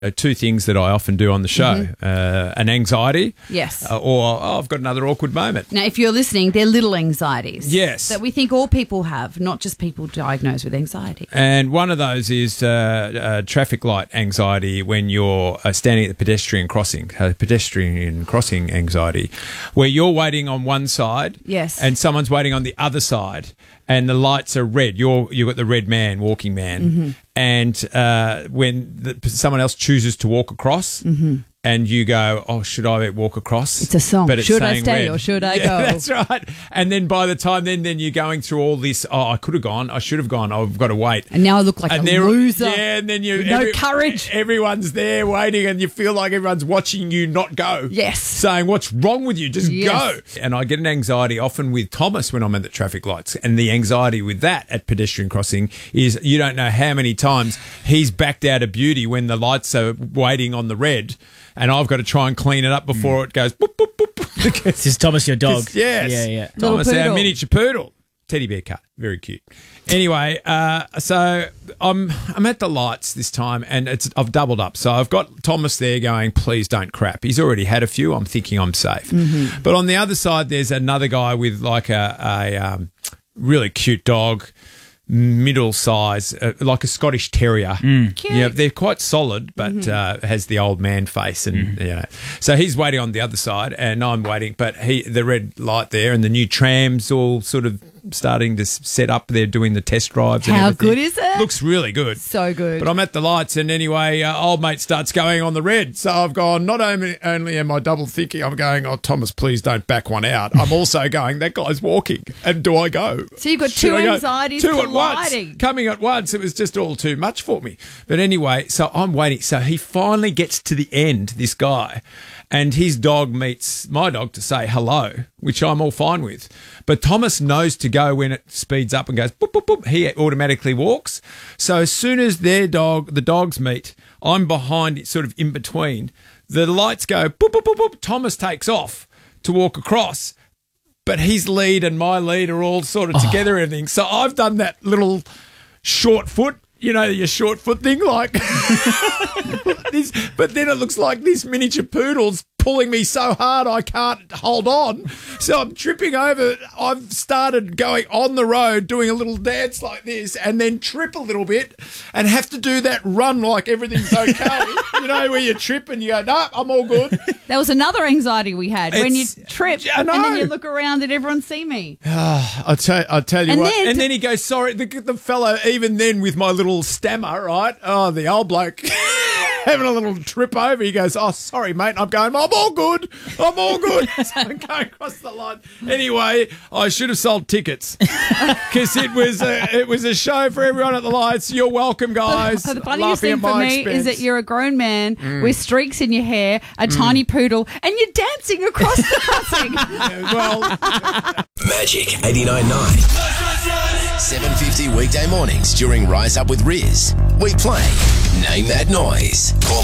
Two things that I often do on the show, an anxiety Yes. or I've got another awkward moment. Now, if you're listening, they're little anxieties. Yes. That we think all people have, not just people diagnosed with anxiety. And one of those is traffic light anxiety when you're standing at the pedestrian crossing anxiety, where you're waiting on one side Yes. and someone's waiting on the other side and the lights are red. You've got the red man, walking man. And when someone else chooses to walk across and you go, oh, should I walk across? It's a song. But it's Should I saying stay red. or should I Yeah, go? That's right. And then by the time then you're going through all this, oh, I could have gone, I should have gone, I've got to wait. And now I look like a loser. Yeah, and then No courage. Everyone's there waiting and you feel like everyone's watching you not go. Yes. Saying, what's wrong with you? Just Yes. go. And I get an anxiety often with Thomas when I'm at the traffic lights. And the anxiety with that at pedestrian crossing is you don't know how many times he's backed out of beauty when the lights are waiting on the red and I've got to try and clean it up before it goes boop, boop, boop. Is Thomas your dog? Yes. Yeah. Thomas, Little our poodle. miniature poodle. Teddy bear cut. Very cute. Anyway, so I'm at the lights this time and I've doubled up. So I've got Thomas there going, please don't crap. He's already had a few. I'm thinking I'm safe. But on the other side, there's another guy with like a really cute dog, middle size, like a Scottish Terrier. Cute. Yeah, they're quite solid, but has the old man face, and you know. So he's waiting on the other side, and I'm waiting. But the red light there, and the new trams all sort of starting to set up. They're doing the test drives. How and everything. good is it? Looks really good. So good. But I'm at the lights, and anyway, old mate starts going on the red. So I've gone, not only am I double thinking, I'm going, oh, Thomas, please don't back one out. I'm also going, that guy's walking, and do I go? So you've got Should two I go? anxieties Two colliding. at once, coming at once. It was just all too much for me. But anyway, so I'm waiting. So he finally gets to the end, this guy, and his dog meets my dog to say hello, which I'm all fine with. But Thomas knows to go when it speeds up and goes boop, boop, boop. He automatically walks. So as soon as the dogs meet, I'm behind it, sort of in between. The lights go boop, boop, boop, boop. Thomas takes off to walk across. But his lead and my lead are all sort of together and everything. So I've done that little short foot, you know, your short foot thing, like this. But then it looks like this miniature poodle's pulling me so hard I can't hold on. So I'm tripping over. I've started going on the road, doing a little dance like this, and then trip a little bit and have to do that run like everything's okay. You know, where you trip and you go, no, I'm all good. That was another anxiety we had when you It's- trip I and know. then you look around and everyone see me. I'll tell you And what. then And then he goes, sorry, the fellow, even then with my little stammer, right? Oh, the old bloke having a little trip over. He goes, oh, sorry, mate. I'm going, I'm all good. I'm all good. So I'm going across the line. Anyway, I should have sold tickets because it was a show for everyone at the lights. You're welcome, guys. So the funniest Laughing thing at for my me expense. is that you're a grown man with streaks in your hair, a tiny poodle, and you're dancing across the crossing. Well, Magic 89.9. 7:50 weekday mornings during Rise Up with Riz. We play Name That Noise. Call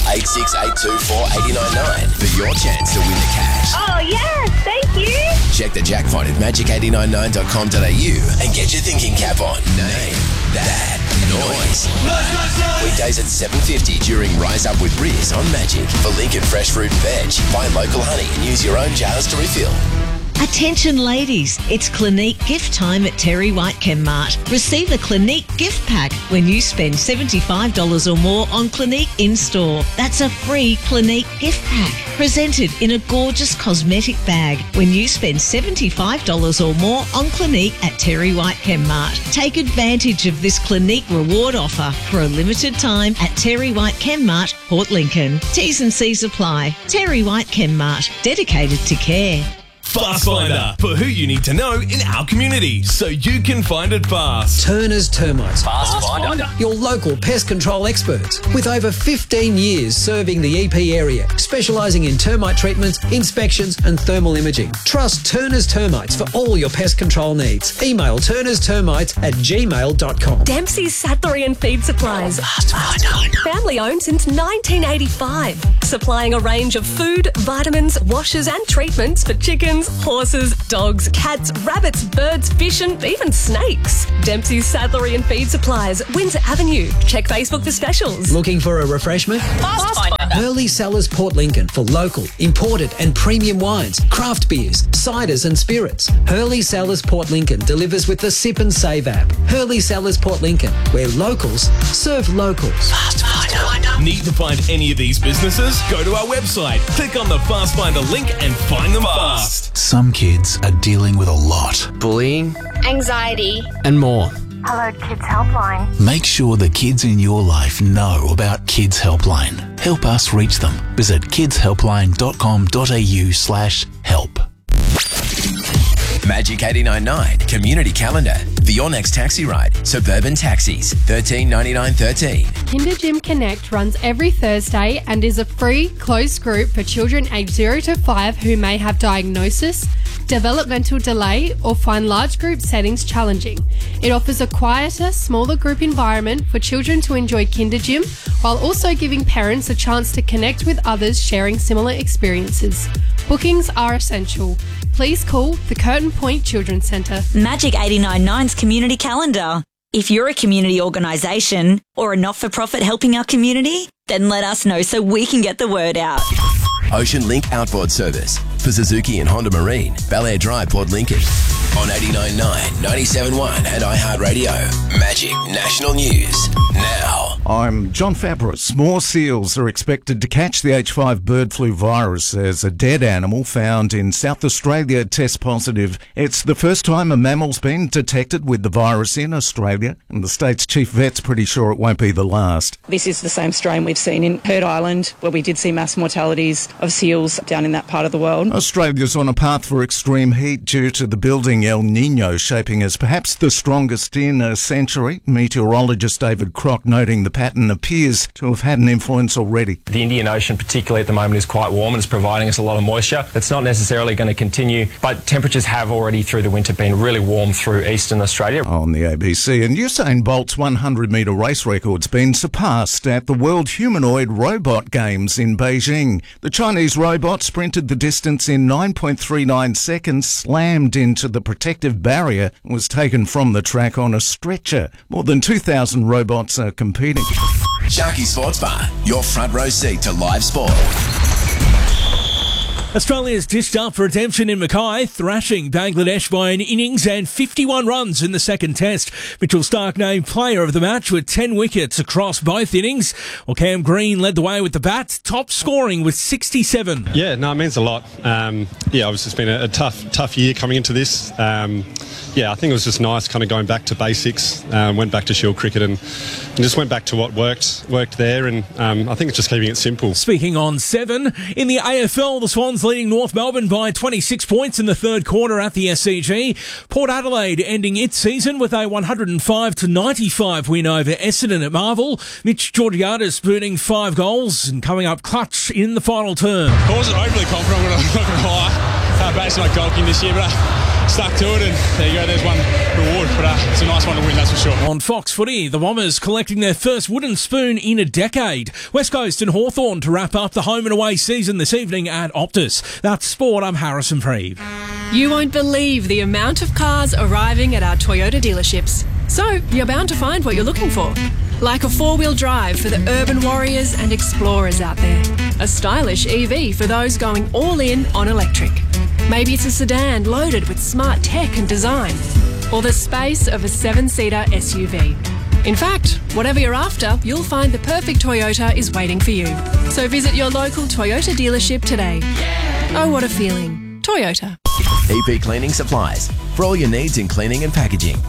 86824899 for your chance to win the cash. Oh, yes, thank you. Check the jackpot at magic899.com.au and get your thinking cap on. Name That Noise. Weekdays at 7:50 during Rise Up with Riz on Magic. For Lincoln Fresh Fruit and Veg, buy local honey and use your own jars to refill. Attention ladies, it's Clinique gift time at Terry White Chemmart. Receive a Clinique gift pack when you spend $75 or more on Clinique in-store. That's a free Clinique gift pack, presented in a gorgeous cosmetic bag when you spend $75 or more on Clinique at Terry White Chemmart. Take advantage of this Clinique reward offer for a limited time at Terry White Chemmart, Port Lincoln. T's and C's apply. Terry White Chemmart, dedicated to care. Fast Finder, for who you need to know in our community, so you can find it fast. Turner's Termites. Fast Finder. Your local pest control experts with over 15 years serving the EP area, specialising in termite treatments, inspections and thermal imaging. Trust Turner's Termites for all your pest control needs. Email turnerstermites@gmail.com. Dempsey's Sattlery and Feed Supplies. Family owned since 1985. Supplying a range of food, vitamins, washes and treatments for chicken, chickens, horses, dogs, cats, rabbits, birds, fish and even snakes. Dempsey's Saddlery and Feed Supplies, Windsor Avenue. Check Facebook for specials. Looking for a refreshment? Fast Finder. Hurley Cellars Port Lincoln for local, imported and premium wines, craft beers, ciders and spirits. Hurley Cellars Port Lincoln delivers with the Sip and Save app. Hurley Cellars Port Lincoln, where locals serve locals. Fast Finder. Need to find any of these businesses? Go to our website, click on the Fast Finder link and find them fast. Some kids are dealing with a lot. Bullying, Anxiety. and more. Hello, Kids Helpline. Make sure the kids in your life know about Kids Helpline. Help us reach them. Visit kidshelpline.com.au/help. Magic 89.9 Community Calendar. For your next taxi ride, Suburban Taxis, $13.99.13. Kinder Gym Connect runs every Thursday and is a free, closed group for children aged 0 to 5 who may have diagnosis, developmental delay, or find large group settings challenging. It offers a quieter, smaller group environment for children to enjoy Kinder Gym, while also giving parents a chance to connect with others sharing similar experiences. Bookings are essential. Please call the Curtin Point Children's Centre. Magic 89.9's Community Calendar. If you're a community organisation or a not-for-profit helping our community, then let us know so we can get the word out. Ocean Link Outboard Service for Suzuki and Honda Marine, Bel Air Drive, Port Lincoln. On 89.9, 97.1 and iHeartRadio. Magic National News now. I'm John Fabris. More seals are expected to catch the H5 bird flu virus as a dead animal found in South Australia tests positive. It's the first time a mammal's been detected with the virus in Australia, and the state's chief vet's pretty sure it won't be the last. This is the same strain we've seen in Heard Island, where we did see mass mortalities of seals down in that part of the world. Australia's on a path for extreme heat due to the building El Niño shaping as perhaps the strongest in a century. Meteorologist David Crock noting the pattern appears to have had an influence already. The Indian Ocean, particularly at the moment, is quite warm and it's providing us a lot of moisture. That's not necessarily going to continue, but temperatures have already through the winter been really warm through eastern Australia. On the ABC, and Usain Bolt's 100-metre race record's been surpassed at the World Humanoid Robot Games in Beijing. The Chinese robot sprinted the distance in 9.39 seconds, slammed into the protective barrier, and was taken from the track on a stretcher. More than 2,000 robots are competing. Sharky Sports Bar, your front row seat to live sport. Australia's dished up for redemption in Mackay, thrashing Bangladesh by an innings and 51 runs in the second test. Mitchell Starc named player of the match with 10 wickets across both innings, while Cam Green led the way with the bat, top scoring with 67. Yeah, no, it means a lot. Obviously it's been a tough year coming into this. I think it was just nice kind of going back to basics, went back to Shield cricket and just went back to what worked there, and I think it's just keeping it simple. Speaking on 7, in the AFL, the Swans leading North Melbourne by 26 points in the third quarter at the SCG. Port Adelaide ending its season with a 105-95 win over Essendon at Marvel. Mitch Georgiades spooning 5 goals and coming up clutch in the final term. I wasn't overly confident, I'm not going to lie. Based on my goal this year, but I stuck to it, and there you go, there's one reward, but it's a nice one to win, that's for sure. On Fox Footy, the Bombers collecting their first wooden spoon in a decade. West Coast and Hawthorn to wrap up the home and away season this evening at Optus. That's sport, I'm Harrison Preeve. You won't believe the amount of cars arriving at our Toyota dealerships. So, you're bound to find what you're looking for. Like a 4-wheel drive for the urban warriors and explorers out there. A stylish EV for those going all in on electric. Maybe it's a sedan loaded with smart tech and design. Or the space of a 7-seater SUV. In fact, whatever you're after, you'll find the perfect Toyota is waiting for you. So visit your local Toyota dealership today. Oh, what a feeling. Toyota. EP Cleaning Supplies, for all your needs in cleaning and packaging.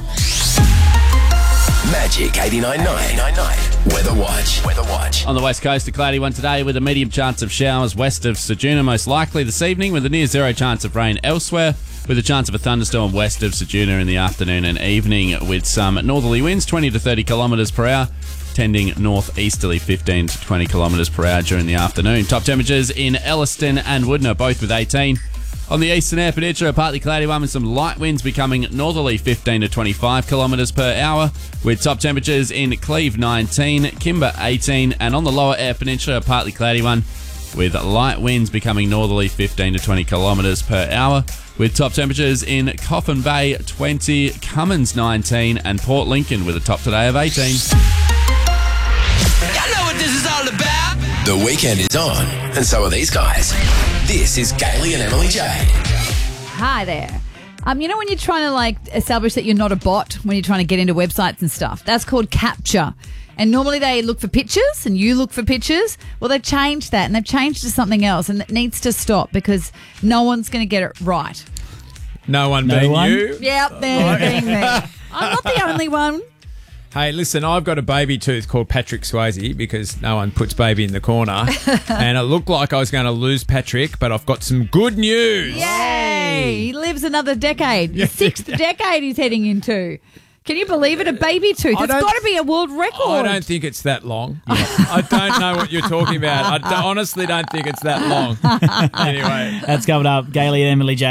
Magic 89.9 Weather Watch. On the west coast, a cloudy one today with a medium chance of showers west of Ceduna, most likely this evening, with a near zero chance of rain elsewhere, with a chance of a thunderstorm west of Ceduna in the afternoon and evening, with some northerly winds 20 to 30 kilometres per hour, tending northeasterly 15 to 20 kilometres per hour during the afternoon. Top temperatures in Elliston and Woodner, both with 18. On the eastern Eyre Peninsula, a partly cloudy one with some light winds becoming northerly 15 to 25 kilometres per hour, with top temperatures in Cleve 19, Kimber 18, and on the lower Eyre Peninsula, a partly cloudy one with light winds becoming northerly 15 to 20 kilometres per hour, with top temperatures in Coffin Bay 20, Cummins 19 and Port Lincoln with a top today of 18. You know what this is all about. The weekend is on, and so are these guys. This is Gailey and Emily Jade. Hi there. You know when you're trying to establish that you're not a bot when you're trying to get into websites and stuff? That's called CAPTCHA. And normally they look for pictures and you look for pictures. Well, they've changed that and they've changed to something else, and it needs to stop because no one's going to get it right. No one being you? Yep, they're being me. I'm not the only one. Hey, listen, I've got a baby tooth called Patrick Swayze because no one puts baby in the corner. And it looked like I was going to lose Patrick, but I've got some good news. Yay! He lives another decade. The sixth decade he's heading into. Can you believe it? A baby tooth. It's got to be a world record. I don't think it's that long. I don't know what you're talking about. I honestly don't think it's that long. Anyway. That's coming up. Gailey and Emily J.